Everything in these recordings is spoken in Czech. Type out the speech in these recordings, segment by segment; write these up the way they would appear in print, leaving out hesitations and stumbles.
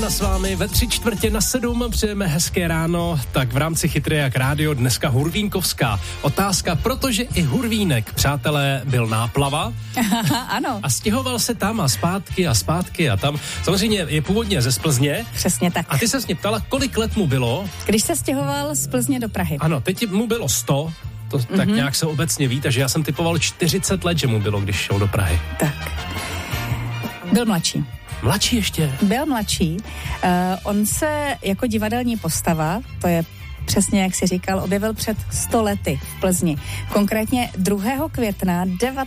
S vámi ve 6:45 přejeme hezké ráno, tak v rámci Chytré jak rádio dneska hurvínkovská otázka, protože i hurvínek, přátelé, byl náplava. Ano. A stěhoval se tam a zpátky a tam. Samozřejmě je původně ze Plzně. Přesně tak. A ty se mě ptala, kolik let mu bylo? Když se stěhoval z Plzně do Prahy. Ano, teď mu bylo 100, to tak nějak se obecně ví, takže já jsem typoval 40 let, že mu bylo, když šel do Prahy. Tak. Byl mladší. Mladší ještě? Byl mladší. On se jako divadelní postava, to je přesně, jak jsi říkal, objevil před 100 lety v Plzni. Konkrétně 2. května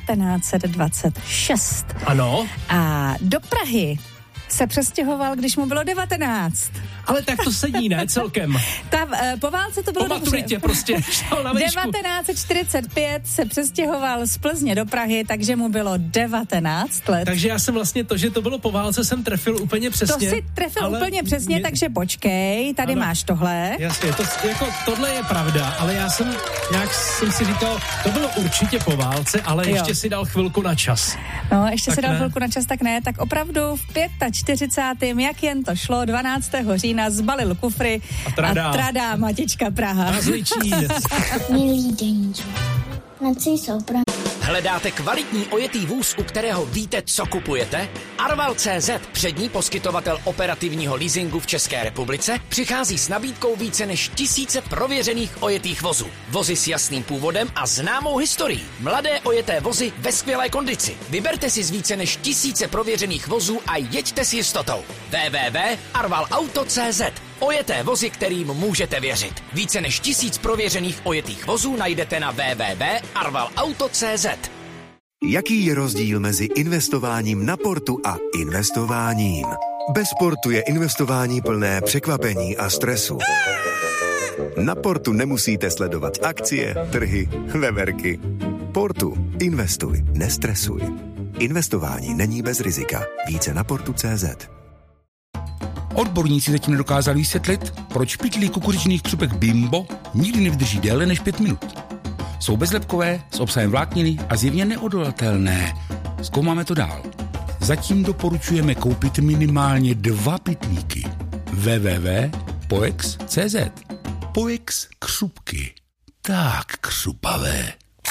1926. Ano. A do Prahy se přestěhoval, když mu bylo 19. Ale tak to sedí, ne, celkem. Po válce to bylo po maturitě prostě šel na výšku. 1945 se přestěhoval z Plzně do Prahy, takže mu bylo 19 let. Takže já jsem vlastně to, že to bylo po válce, jsem trefil úplně přesně. To si trefil úplně přesně, takže počkej, tady máš tohle. Jasně, tohle je pravda, ale já jsem si říkal, to bylo určitě po válce, ale ještě si dal chvilku na čas. No, ještě tak si dal ne. chvilku na čas, tak ne, tak opravdu v 45. jak jen to šlo, 12. října zbalil kufry a tradá matička Praha. Milý Deníčku, noci jsou pro... Hledáte kvalitní ojetý vůz, u kterého víte, co kupujete? Arval.cz, přední poskytovatel operativního leasingu v České republice, přichází s nabídkou více než 1000 prověřených ojetých vozů. Vozy s jasným původem a známou historií. Mladé ojeté vozy ve skvělé kondici. Vyberte si z více než 1000 prověřených vozů a jeďte s jistotou. www.arvalauto.cz. Ojeté vozy, kterým můžete věřit. Více než 1000 prověřených ojetých vozů najdete na www.arvalauto.cz. Jaký je rozdíl mezi investováním na portu a investováním? Bez portu je investování plné překvapení a stresu. Na portu nemusíte sledovat akcie, trhy, veverky. Portu. Investuj, nestresuj. Investování není bez rizika. Více na portu.cz. Odborníci zatím nedokázali vysvětlit, proč pytlík kukuřičných křupek Bimbo nikdy nevydrží déle než 5 minut. Jsou bezlepkové, s obsahem vlákniny a zjevně neodolatelné. Zkoumáme to dál. Zatím doporučujeme koupit minimálně 2 pytlíky. www.poex.cz. Poex křupky. Tak křupavé.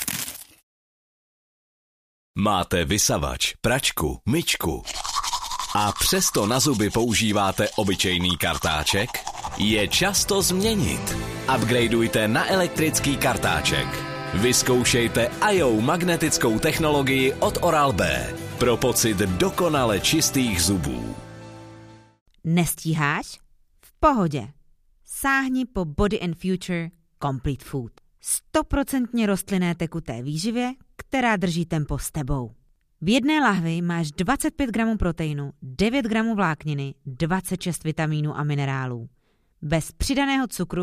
Máte vysavač, pračku, myčku a přesto na zuby používáte obyčejný kartáček? Je čas to změnit. Upgradeujte na elektrický kartáček. Vyzkoušejte IO magnetickou technologii od Oral-B pro pocit dokonale čistých zubů. Nestíháš? V pohodě. Sáhni po Body & Future Complete Food. 100% rostlinné tekuté výživě, která drží tempo s tebou. V jedné lahvi máš 25 gramů proteinu, 9 gramů vlákniny, 26 vitamínů a minerálů. Bez přidaného cukru